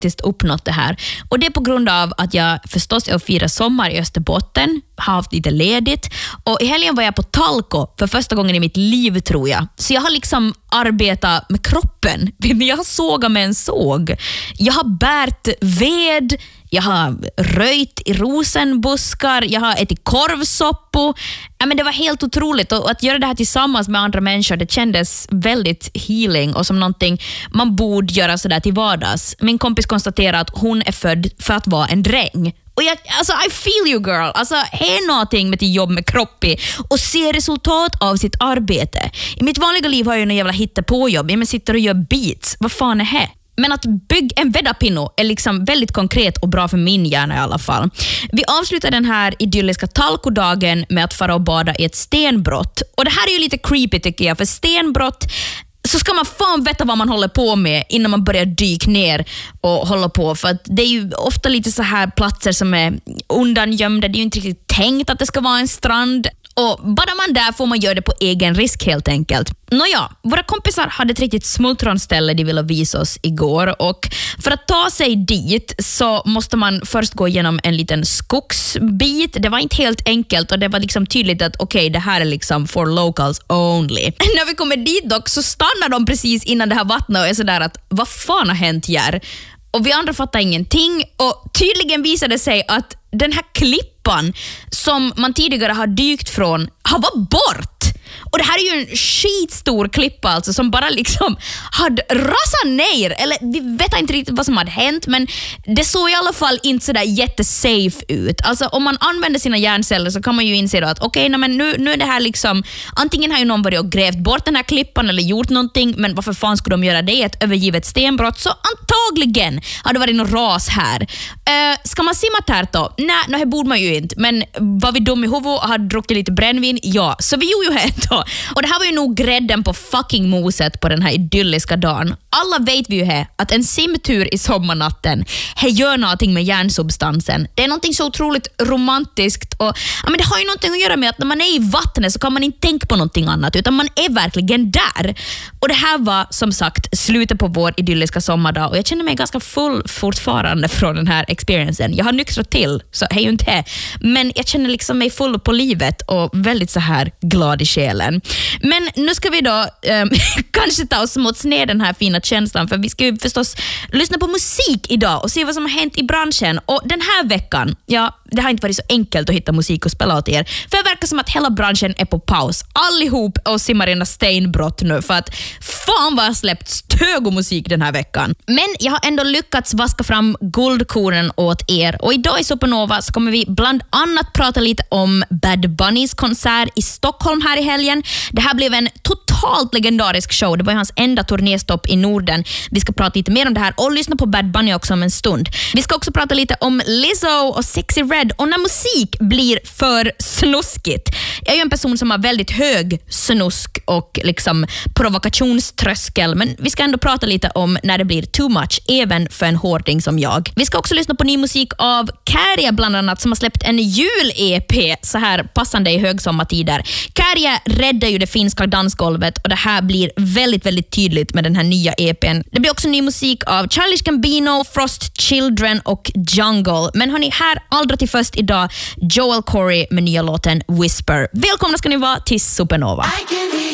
faktiskt uppnått det här. Och det är på grund av att jag förstås är och firar sommar i Österbotten, har haft lite ledigt. Och i helgen var jag på Talko för första gången i mitt liv, tror jag. Så jag har liksom arbetat med kroppen. Jag har sågat med en såg. Jag har bärt ved. Jag har röjt i rosenbuskar. Jag har ätit korvsoppo. Men det var helt otroligt. Och att göra det här tillsammans med andra människor, det kändes väldigt healing och som någonting man borde göra sådär till vardags. Min kompis konstaterar att hon är född för att vara en dräng. Och I feel you girl. Alltså, är någonting med till jobb med kropp i och se resultat av sitt arbete. I mitt vanliga liv har jag en jävla hittepåjobb. Jag sitter och gör beats. Vad fan är det? Men att bygga en vedapinno är liksom väldigt konkret och bra för min hjärna i alla fall. Vi avslutar den här idylliska talkodagen med att fara och bada i ett stenbrott. Och det här är ju lite creepy tycker jag, för stenbrott så ska man fan veta vad man håller på med innan man börjar dyka ner och hålla på. För att det är ju ofta lite så här platser som är undangömda. Det är ju inte riktigt tänkt att det ska vara en strand. Och bara man där får man göra det på egen risk helt enkelt. Nåja, våra kompisar hade ett riktigt smultronställe de ville visa oss igår. Och för att ta sig dit så måste man först gå igenom en liten skogsbit. Det var inte helt enkelt och det var liksom tydligt att okej, det här är liksom for locals only. När vi kommer dit dock så stannar de precis innan det här vattnet och är sådär att vad fan har hänt här? Och vi andra fattar ingenting och tydligen visade det sig att den här klippan som man tidigare har dykt från har varit bort. Och det här är ju en skitstor klippa alltså, som bara liksom hade rasat ner. Eller vi vet inte riktigt vad som hade hänt, men det såg i alla fall inte sådär jättesafe ut. Alltså om man använder sina hjärnceller så kan man ju inse då att okej, men nu är det här liksom, antingen har ju någon varit och grävt bort den här klippan eller gjort någonting, men varför fan skulle de göra det i ett övergivet stenbrott? Så antagligen har det varit någon ras här. Ska man simma här då? Nej, det borde man ju inte. Men var vi dum i huvudet och hade druckit lite brännvin? Ja, så vi gjorde ju här då. Och det här var ju nog grädden på fucking moset på den här idylliska dagen. Alla vet vi ju här att en simtur i sommarnatten gör någonting med hjärnsubstansen. Det är någonting så otroligt romantiskt och men det har ju någonting att göra med att när man är i vattnet så kan man inte tänka på någonting annat utan man är verkligen där. Och det här var som sagt slutet på vår idylliska sommardag och jag känner mig ganska full fortfarande från den här experiencen. Jag har nyktrat till, så hej ju inte. Men jag känner liksom mig full på livet och väldigt så här glad i själen. Men nu ska vi då kanske ta oss mot ner den här fina känslan, för vi ska ju förstås lyssna på musik idag och se vad som har hänt i branschen. Och den här veckan, ja, det har inte varit så enkelt att hitta musik och spela åt er, för det verkar som att hela branschen är på paus. Allihop och simmar i en stenbrott nu, för att fan vad jag släppt stög och musik den här veckan. Men jag har ändå lyckats vaska fram guldkornen åt er, och idag i Supernova så kommer vi bland annat prata lite om Bad Bunnys konsert i Stockholm här i helgen. Det här blev en totalt legendarisk show. Det var hans enda turnéstopp i Norden. Vi ska prata lite mer om det här och lyssna på Bad Bunny också om en stund. Vi ska också prata lite om Lizzo och Sexy Red och när musik blir för snuskigt. Jag är ju en person som har väldigt hög snusk och liksom provokationströskel, men vi ska ändå prata lite om när det blir too much, även för en hårding som jag. Vi ska också lyssna på ny musik av Kärja bland annat, som har släppt en jul-EP så här passande i högsommartider. Kärja räddar ju det finska dansgolvet och det här blir väldigt, väldigt tydligt med den här nya EPn. Det blir också ny musik av Childish Gambino, Frost Children och Jungle. Men hörni, här allra till först idag Joel Corey med nya låten Whisper. Välkomna ska ni vara till Supernova.